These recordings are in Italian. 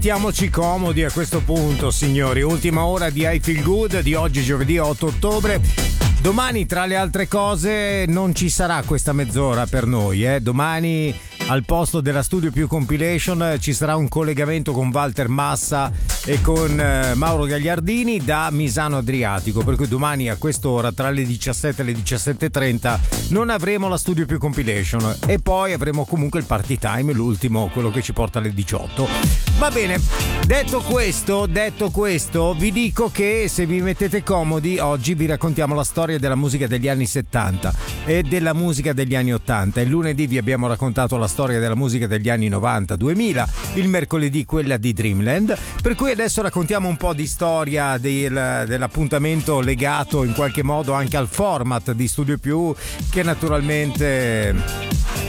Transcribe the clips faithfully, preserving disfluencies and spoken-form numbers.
Mettiamoci comodi a questo punto, signori. Ultima ora di I Feel Good di oggi, giovedì otto ottobre. Domani, tra le altre cose, non ci sarà questa mezz'ora per noi. Eh? Domani, al posto della Studio Più Compilation, ci sarà un collegamento con Walter Massa e con eh, Mauro Gagliardini da Misano Adriatico. Per cui domani a quest'ora, tra le diciassette e le diciassette e trenta, non avremo la Studio Più Compilation. E poi avremo comunque il Party Time, l'ultimo, quello che ci porta alle diciotto. Va bene, detto questo, detto questo, vi dico che se vi mettete comodi, oggi vi raccontiamo la storia della musica degli anni settanta e della musica degli anni ottanta. Il lunedì vi abbiamo raccontato la storia della musica degli anni novanta duemila, il mercoledì quella di Dreamland, per cui adesso raccontiamo un po' di storia del, dell'appuntamento legato in qualche modo anche al format di Studio Più, che naturalmente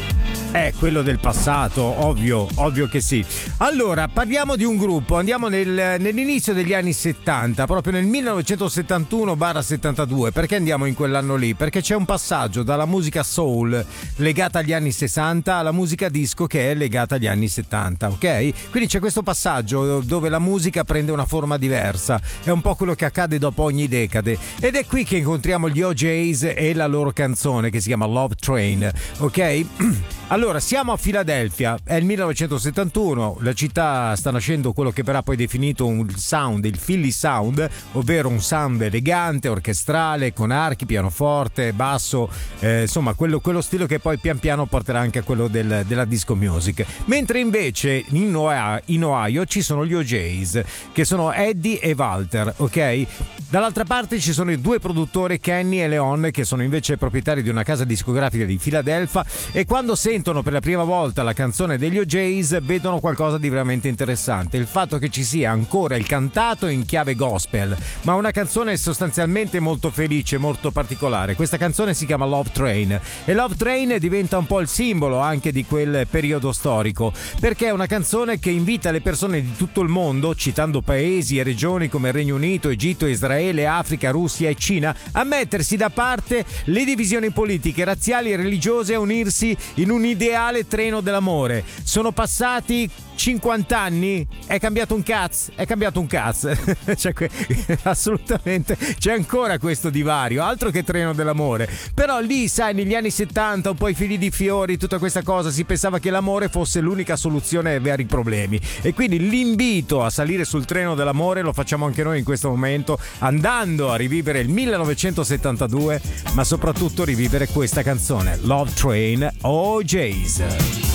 è quello del passato, ovvio, ovvio che sì. Allora, parliamo di un gruppo, andiamo nel, nell'inizio degli anni settanta, proprio nel millenovecentosettantuno settantadue. Perché andiamo in quell'anno lì? Perché c'è un passaggio dalla musica soul legata agli anni sessanta alla musica disco che è legata agli anni settanta, ok? Quindi c'è questo passaggio dove la musica prende una forma diversa, è un po' quello che accade dopo ogni decade, ed è qui che incontriamo gli O J's e la loro canzone che si chiama Love Train, ok? Allora, siamo a Filadelfia, è il millenovecentosettantuno, la città sta nascendo quello che verrà poi definito un sound, il Philly Sound, ovvero un sound elegante, orchestrale, con archi, pianoforte, basso, eh, insomma quello, quello stile che poi pian piano porterà anche a quello del, della disco music. Mentre invece in Ohio, in Ohio ci sono gli O J's, che sono Eddie e Walter, ok? Dall'altra parte ci sono i due produttori, Kenny e Leon, che sono invece proprietari di una casa discografica di Filadelfia, e quando sentono per la prima volta la canzone degli O J's vedono qualcosa di veramente interessante, il fatto che ci sia ancora il cantato in chiave gospel, ma una canzone sostanzialmente molto felice, molto particolare. Questa canzone si chiama Love Train, e Love Train diventa un po' il simbolo anche di quel periodo storico, perché è una canzone che invita le persone di tutto il mondo, citando paesi e regioni come Regno Unito, Egitto, Israele, Africa, Russia e Cina, a mettersi da parte le divisioni politiche, razziali e religiose, a unirsi in un ideale treno dell'amore. Sono passati cinquanta anni, è cambiato un cazzo, è cambiato un cazzo. Cioè, assolutamente c'è ancora questo divario, altro che treno dell'amore. Però lì, sai, negli anni settanta, un po' i figli di fiori, tutta questa cosa, si pensava che l'amore fosse l'unica soluzione ai vari problemi, e quindi l'invito a salire sul treno dell'amore lo facciamo anche noi in questo momento, andando a rivivere il millenovecentosettantadue, ma soprattutto rivivere questa canzone Love Train, O J's.